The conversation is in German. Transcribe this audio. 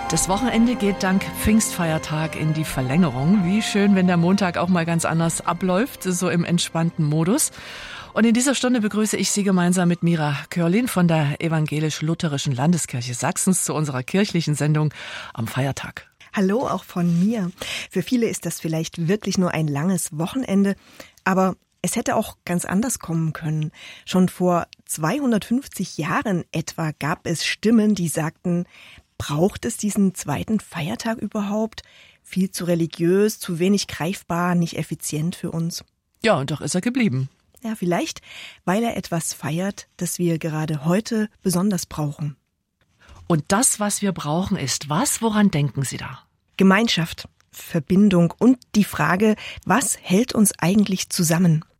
Das Wochenende geht dank Pfingstfeiertag in die Verlängerung. Wie schön, wenn der Montag auch mal ganz anders abläuft, so im entspannten Modus. Und in dieser Stunde begrüße ich Sie gemeinsam mit Mira Körlin von der Evangelisch-Lutherischen Landeskirche Sachsens zu unserer kirchlichen Sendung am Feiertag. Hallo auch von mir. Für viele ist das vielleicht wirklich nur ein langes Wochenende, aber es hätte auch ganz anders kommen können. Schon vor 250 Jahren etwa gab es Stimmen, die sagten, braucht es diesen zweiten Feiertag überhaupt? Viel zu religiös, zu wenig greifbar, nicht effizient für uns. Ja, und doch ist er geblieben. Ja, vielleicht, weil er etwas feiert, das wir gerade heute besonders brauchen. Und das, was wir brauchen, ist was? Woran denken Sie da? Gemeinschaft, Verbindung und die Frage, was hält uns eigentlich zusammen?